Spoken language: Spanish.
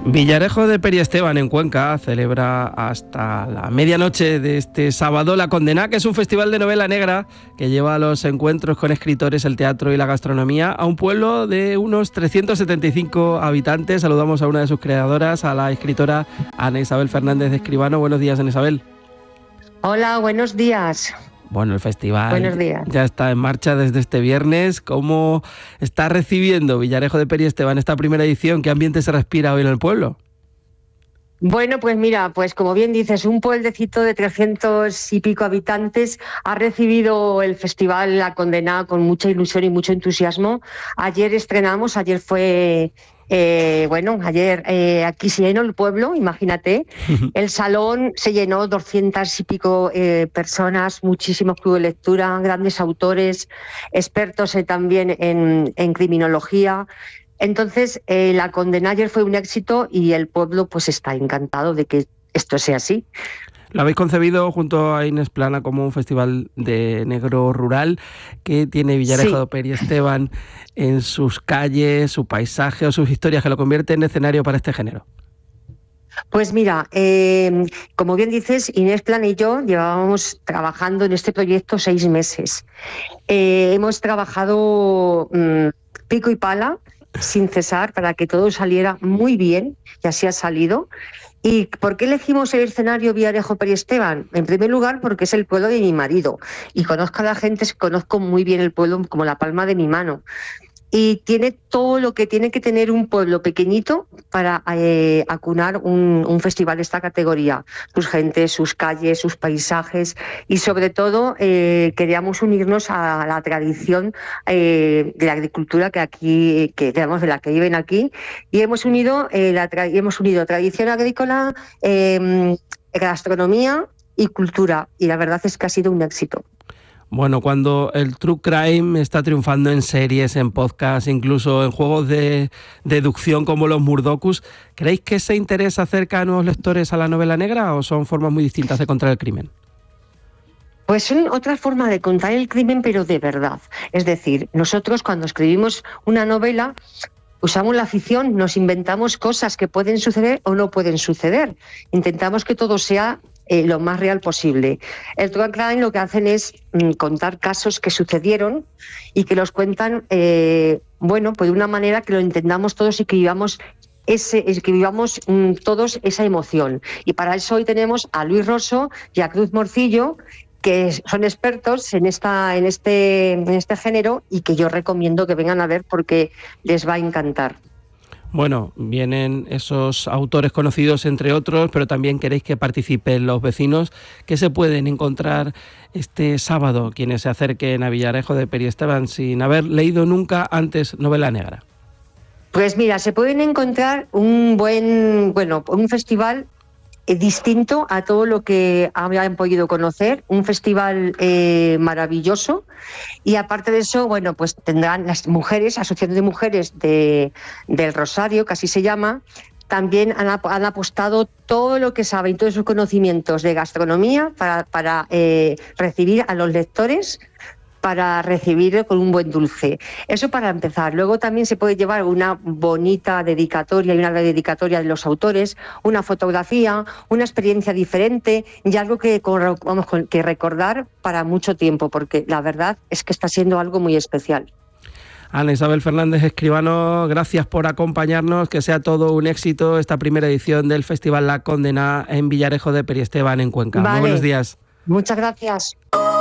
Villarejo de Periesteban, en Cuenca, celebra hasta la medianoche de este sábado La Condena, que es un festival de novela negra que lleva a los encuentros con escritores, el teatro y la gastronomía a un pueblo de unos 375 habitantes. Saludamos a una de sus creadoras, a la escritora Ana Isabel Fernández de Escribano. Buenos días, Ana Isabel. Hola, buenos días. Bueno, el festival ya está en marcha desde este viernes. ¿Cómo está recibiendo Villarejo de Periesteban esta primera edición? ¿Qué ambiente se respira hoy en el pueblo? Bueno, pues mira, pues como bien dices, un pueblecito de 300 y pico habitantes ha recibido el festival La Condena con mucha ilusión y mucho entusiasmo. Ayer fue... ayer aquí se llenó el pueblo, imagínate, el salón se llenó, 200 y pico personas, muchísimos clubes de lectura, grandes autores, expertos también en criminología. Entonces, La Condena ayer fue un éxito y el pueblo pues está encantado de que esto sea así. Lo habéis concebido junto a Inés Plana como un festival de negro rural. ¿Qué tiene Villarejo de Periesteban en sus calles, su paisaje o sus historias que lo convierte en escenario para este género? Pues mira, como bien dices, Inés Plana y yo llevábamos trabajando en este proyecto 6 meses. Hemos trabajado pico y pala sin cesar para que todo saliera muy bien, y así ha salido. ¿Y por qué elegimos el escenario Villarejo Periesteban? En primer lugar, porque es el pueblo de mi marido y conozco a la gente, conozco muy bien el pueblo como la palma de mi mano. Y tiene todo lo que tiene que tener un pueblo pequeñito para acunar un festival de esta categoría. Sus gentes, sus calles, sus paisajes y sobre todo queríamos unirnos a la tradición de la agricultura de la que viven aquí, y hemos unido tradición agrícola, gastronomía y cultura, y la verdad es que ha sido un éxito. Bueno, cuando el true crime está triunfando en series, en podcasts, incluso en juegos de deducción como los Murdocus, ¿creéis que ese interés acerca a nuevos lectores a la novela negra o son formas muy distintas de contar el crimen? Pues son otra forma de contar el crimen, pero de verdad. Es decir, nosotros cuando escribimos una novela usamos la ficción, nos inventamos cosas que pueden suceder o no pueden suceder. Intentamos que todo sea lo más real posible. El True Crime lo que hacen es contar casos que sucedieron y que los cuentan, pues de una manera que lo entendamos todos y que vivamos todos esa emoción. Y para eso hoy tenemos a Luis Rosso y a Cruz Morcillo, que son expertos en este género y que yo recomiendo que vengan a ver porque les va a encantar. Bueno, vienen esos autores conocidos entre otros, pero también queréis que participen los vecinos. ¿Qué se pueden encontrar este sábado quienes se acerquen a Villarejo de Periesteban sin haber leído nunca antes novela negra? Pues mira, se pueden encontrar un festival distinto a todo lo que habían podido conocer, un festival maravilloso, y aparte de eso, pues tendrán las mujeres, Asociación de Mujeres del Rosario, que así se llama, también han apostado todo lo que saben, todos sus conocimientos de gastronomía para recibir a los lectores, para recibir con un buen dulce. Eso para empezar. Luego también se puede llevar una bonita dedicatoria y una dedicatoria de los autores, una fotografía, una experiencia diferente y algo que recordar para mucho tiempo, porque la verdad es que está siendo algo muy especial. Ana Isabel Fernández Escribano, gracias por acompañarnos, que sea todo un éxito esta primera edición del Festival La Condena en Villarejo de Periesteban, en Cuenca. Vale. Muy buenos días. Muchas gracias.